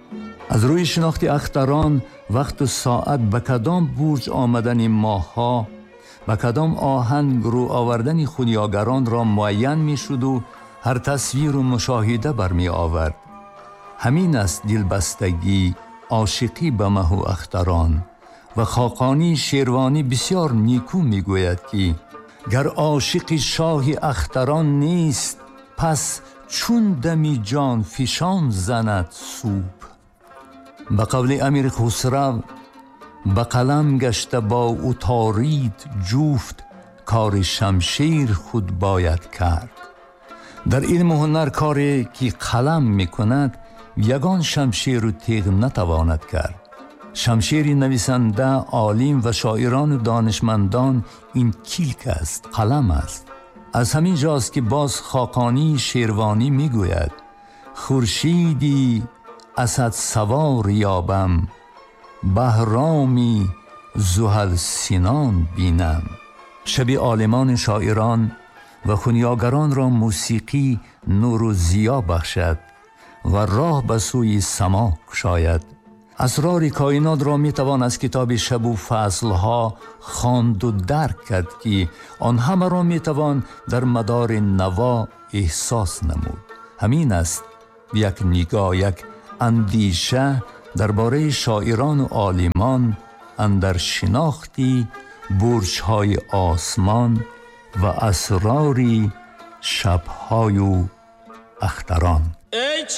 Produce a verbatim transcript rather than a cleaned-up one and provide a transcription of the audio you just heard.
از روی شناخت اختران وقت و ساعت به کدام برج آمدن ماه‌ها، به کدام آهنگ رو آوردن خونیاگران را معین می شد و هر تصویر و مشاهده برمی آورد. همین است دلبستگی، عاشقی به مه و اختران. و خاقانی شیروانی بسیار نیکو می گوید که گر عاشق شاه اختران نیست، پس چون دمی جان فشان زند سوب. به قول امیر خسرو به قلم گشته با او تارید جفت، کار شمشیر خود باید کرد. در علم و هنر کاری که قلم می کند یگان شمشیر و تیغ نتواند کرد. شمشیر نویسنده، عالم و شاعران و دانشمندان این کلک است، قلم است. از همین جاست که باز خاقانی شیروانی می گوید خورشیدی اسد سوار یابم، بهرامی زحل سینان بینم. شب عالمان، شاعران و خونیاگران را موسیقی نور و ضیا بخشد و راه به سوی سما گشاید. اسرار کائنات را می توان از کتاب شب و فصلها خواند و درک کرد که آن همه را می توان در مدار نوا احساس نمود. همین است یک نگاه، یک اندیشه درباره شاعران و عالمان اندر شناختی برج‌های آسمان و اسرار شب‌های و اختران.